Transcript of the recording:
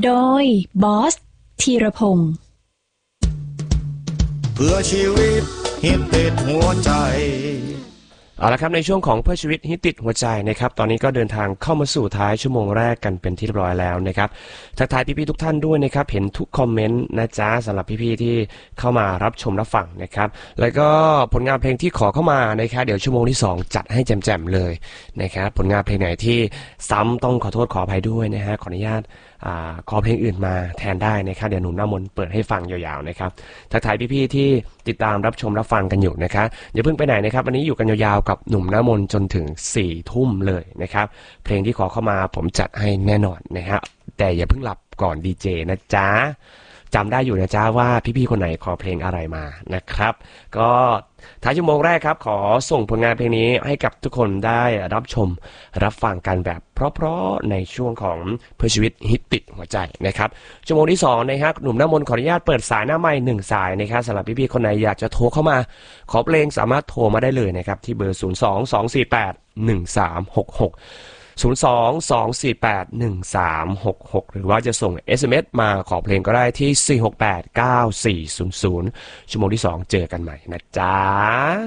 โดยบอสธีรพงศ์เพื่อชีวิตฮิตติดหัวใจเอาละครับในช่วงของเพื่อชีวิตฮิตติดหัวใจนะครับตอนนี้ก็เดินทางเข้ามาสู่ท้ายชั่วโมงแรกกันเป็นที่เรียบร้อยแล้วนะครับทักทายพี่ๆทุกท่านด้วยนะครับเห็นทุกคอมเมนต์นะจ๊ะสำหรับพี่ๆที่เข้ามารับชมรับฟังนะครับแล้วก็ผลงานเพลงที่ขอเข้ามานะครับเดี๋ยวชั่วโมงที่2จัดให้แจ่มๆเลยนะครับผลงานเพลงไหนที่ซ้ำต้องขอโทษขออภัยด้วยนะฮะขออนุญาตขอเพลงอื่นมาแทนได้นะครับเดี๋ยวหนุ่มหน้ามนต์เปิดให้ฟังยาวๆนะครับทักทายพี่ๆที่ติดตามรับชมรับฟังกันอยู่นะครับอย่าเพิ่งไปไหนนะครับวันนี้อยู่กันยาวๆกับหนุ่มหน้ามนต์จนถึง4 ทุ่มเลยนะครับเพลงที่ขอเข้ามาผมจัดให้แน่นอนนะฮะแต่อย่าเพิ่งหลับก่อนดีเจนะจ๊ะจำได้อยู่นะจ๊ะว่าพี่ๆคนไหนขอเพลงอะไรมานะครับก็ท้ายชั่วโมงแรกครับขอส่งผลงานเพลงนี้ให้กับทุกคนได้รับชมรับฟังกันแบบเพราะๆในช่วงของเพื่อชีวิตฮิตติดหัวใจนะครับชั่วโมงที่2นะครับหนุ่มหน้ามนต์ขออนุญาตเปิดสายหน้าไมค์1สายนะครับสำหรับพี่ๆคนไหนอยากจะโทรเข้ามาขอเพลงสามารถโทรมาได้เลยนะครับที่เบอร์02-248-1366 02-248-1366 หรือว่าจะส่ง SMS มาขอเพลงก็ได้ที่468-9400ชั่วโมงที่2เจอกันใหม่นะจ๊ะ